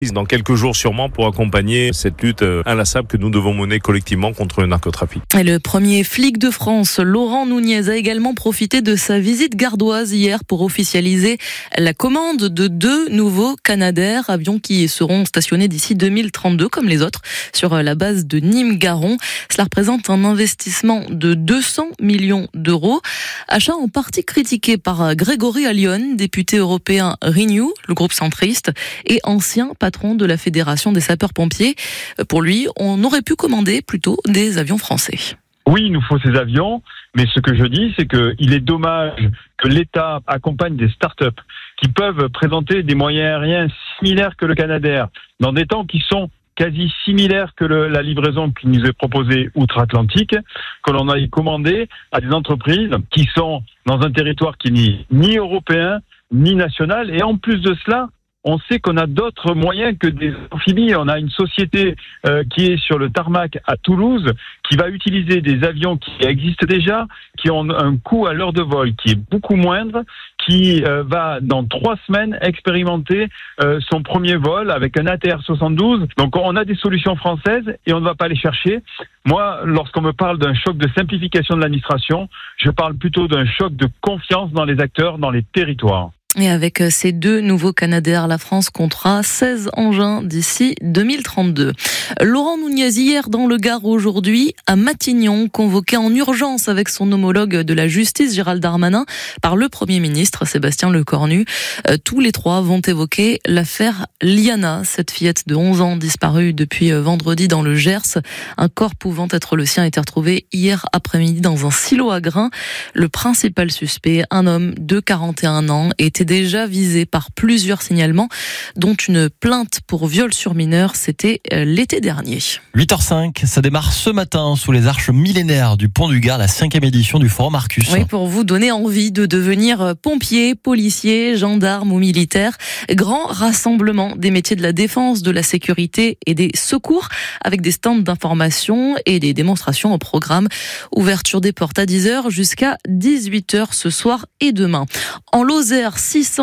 dans quelques jours sûrement pour accompagner cette lutte inlassable que nous devons mener collectivement contre le narcotrafic. Et le premier flic de France, Laurent Nunez, a également profité de sa visite gardoise hier pour officialiser la commande de 2 nouveaux Canadair, avions qui seront stationnés d'ici 2032 comme les autres sur la base de Nîmes-Garons. Cela représente un investissement de 200 millions d'euros. Achat en partie critiqué par Grégory Allione, député européen Renew, le groupe centriste, et ancien patron de la Fédération des sapeurs-pompiers. Pour lui, on aurait pu commander plutôt des avions français. Oui, il nous faut ces avions, mais ce que je dis, c'est qu'il est dommage que l'État accompagne des start-up qui peuvent présenter des moyens aériens similaires que le Canadair, dans des temps qui sont quasi similaires que la livraison qui nous est proposée outre-Atlantique, que l'on a commandé à des entreprises qui sont dans un territoire qui n'est ni européen, ni national, et en plus de cela, on sait qu'on a d'autres moyens que des amphibies. On a une société qui est sur le tarmac à Toulouse, qui va utiliser des avions qui existent déjà, qui ont un coût à l'heure de vol qui est beaucoup moindre, qui va dans 3 semaines expérimenter son premier vol avec un ATR 72. Donc on a des solutions françaises et on ne va pas les chercher. Moi, lorsqu'on me parle d'un choc de simplification de l'administration, je parle plutôt d'un choc de confiance dans les acteurs, dans les territoires. Et avec ces 2 nouveaux Canadair, la France comptera 16 engins d'ici 2032. Laurent Nunez, hier dans le Gard, aujourd'hui à Matignon, convoqué en urgence avec son homologue de la justice, Gérald Darmanin, par le Premier ministre, Sébastien Lecornu. Tous les 3 vont évoquer l'affaire Liana, cette fillette de 11 ans disparue depuis vendredi dans le Gers. Un corps pouvant être le sien a été retrouvé hier après-midi dans un silo à grains. Le principal suspect, un homme de 41 ans, était déjà visé par plusieurs signalements, dont une plainte pour viol sur mineur, c'était l'été dernier. 8h05, ça démarre ce matin sous les arches millénaires du Pont du Gard, la 5e édition du Forum Arcus. Oui, pour vous donner envie de devenir pompier, policier, gendarme ou militaire. Grand rassemblement des métiers de la défense, de la sécurité et des secours, avec des stands d'information et des démonstrations au programme. Ouverture des portes à 10h jusqu'à 18h ce soir et demain. En Lozère,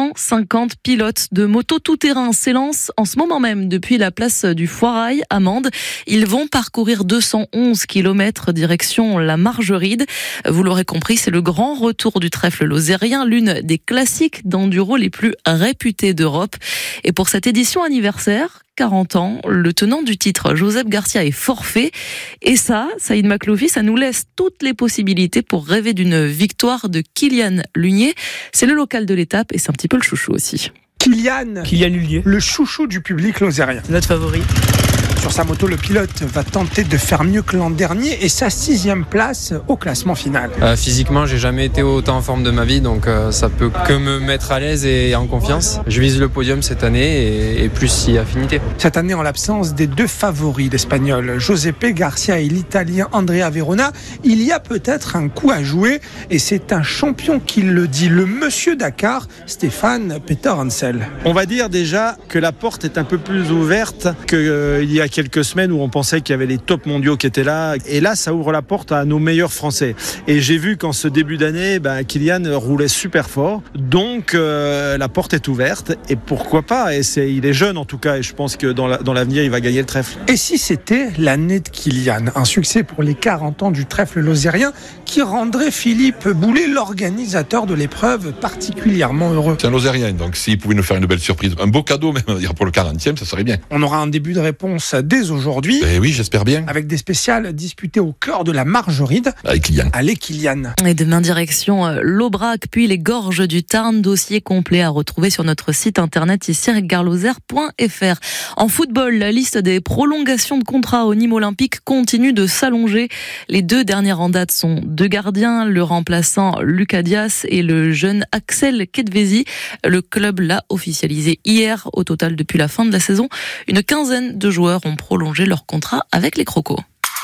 650 pilotes de moto tout-terrain s'élancent en ce moment même depuis la place du Foirail à Mende. Ils vont parcourir 211 km direction la Margeride. Vous l'aurez compris, c'est le grand retour du trèfle lozérien, l'une des classiques d'enduro les plus réputés d'Europe. Et pour cette édition anniversaire, 40 ans, le tenant du titre, Joseph Garcia, est forfait. Et ça, Saïd Makloufi, ça nous laisse toutes les possibilités pour rêver d'une victoire de Kylian Lunier. C'est le local de l'étape et c'est un petit peu le chouchou aussi. Kylian Lunier, le chouchou du public lozérien. Notre favori. Sur sa moto, le pilote va tenter de faire mieux que l'an dernier et sa 6e place au classement final. Physiquement, j'ai jamais été autant en forme de ma vie, donc ça peut que me mettre à l'aise et en confiance. Je vise le podium cette année et plus si affinité. Cette année, en l'absence des 2 favoris, l'Espagnol Giuseppe Garcia et l'Italien Andrea Verona, il y a peut-être un coup à jouer et c'est un champion qui le dit, le monsieur Dakar, Stéphane Peter Hansel. On va dire déjà que la porte est un peu plus ouverte qu'il y a quelques semaines où on pensait qu'il y avait les tops mondiaux qui étaient là. Et là, ça ouvre la porte à nos meilleurs Français. Et j'ai vu qu'en ce début d'année, Kylian roulait super fort. Donc, la porte est ouverte. Et pourquoi pas ? Il est jeune en tout cas. Et je pense que dans l'avenir, il va gagner le trèfle. Et si c'était l'année de Kylian ? Un succès pour les 40 ans du trèfle lozérien qui rendrait Philippe Boulet, l'organisateur de l'épreuve, particulièrement heureux. C'est un lozérien, donc s'il pouvait nous faire une belle surprise, un beau cadeau même, pour le 40e, ça serait bien. On aura un début de réponse dès aujourd'hui. Oui, j'espère bien. Avec des spéciales disputées au cœur de la Margeride. Avec Kylian. Allez Kylian. Et demain direction l'Aubrac, puis les gorges du Tarn. Dossier complet à retrouver sur notre site internet ici garlozère.fr. En football, la liste des prolongations de contrats au Nîmes Olympique continue de s'allonger. Les 2 dernières en date sont 2 gardiens, le remplaçant Lucas Dias et le jeune Axel Kedvezi. Le club l'a officialisé hier. Au total, depuis la fin de la saison, une 15aine de joueurs ont prolongé leur contrat avec les Crocos.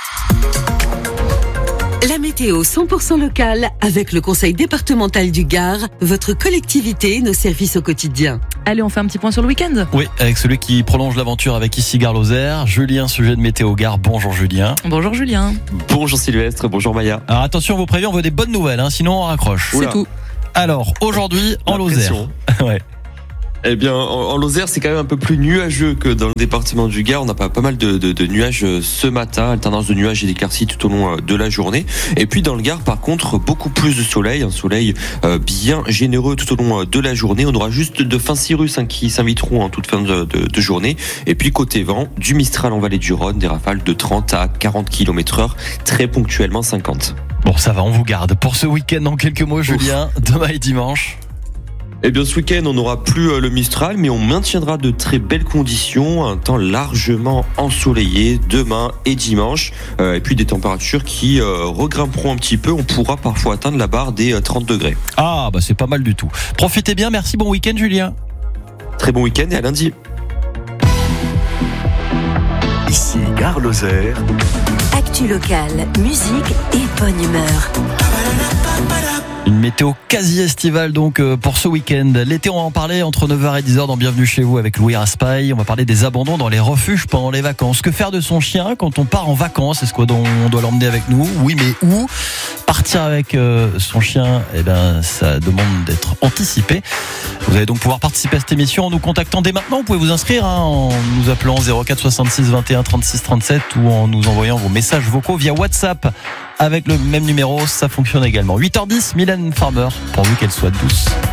La météo 100% locale avec le Conseil départemental du Gard, votre collectivité, nos services au quotidien. Allez, on fait un petit point sur le week-end. Oui, avec celui qui prolonge l'aventure avec ici Gare Lozère, Julien, sujet de météo Gare. Bonjour Julien. Bonjour Julien. Bonjour Sylvestre, bonjour Maya. Alors attention, vous prévenez, on veut des bonnes nouvelles, sinon on raccroche. C'est tout. Alors, aujourd'hui, en Lozère. Ouais. Eh bien, en Lozère, c'est quand même un peu plus nuageux que dans le département du Gard. On a pas mal de nuages ce matin, alternance de nuages et d'éclaircies tout au long de la journée. Et puis dans le Gard, par contre, beaucoup plus de soleil, un soleil bien généreux tout au long de la journée. On aura juste de fins cirrus qui s'inviteront en toute fin de journée. Et puis côté vent, du Mistral en vallée du Rhône, des rafales de 30 à 40 km/h, très ponctuellement 50. Bon, ça va, on vous garde. Pour ce week-end, dans quelques mots, Julien, demain et dimanche. Eh bien, ce week-end, on n'aura plus le Mistral, mais on maintiendra de très belles conditions, un temps largement ensoleillé demain et dimanche, et puis des températures qui regrimperont un petit peu. On pourra parfois atteindre la barre des 30 degrés. Ah, bah c'est pas mal du tout. Profitez bien, merci, bon week-end, Julien. Très bon week-end et à lundi. Ici Gare Lozère. Actu locale, musique et bonne humeur. Une météo quasi estivale donc pour ce week-end. L'été, on va en parler entre 9h et 10h dans Bienvenue chez vous avec Louis Raspail. On va parler des abandons dans les refuges pendant les vacances. Que faire de son chien quand on part en vacances? Est-ce qu'on doit l'emmener avec nous? Oui, mais où? Partir avec son chien, eh ben, ça demande d'être anticipé. Vous allez donc pouvoir participer à cette émission en nous contactant dès maintenant. Vous pouvez vous inscrire en nous appelant 04 66 21 36 37 ou en nous envoyant vos messages vocaux via WhatsApp. Avec le même numéro, ça fonctionne également. 8h10, Mylène Farmer, pourvu qu'elle soit douce.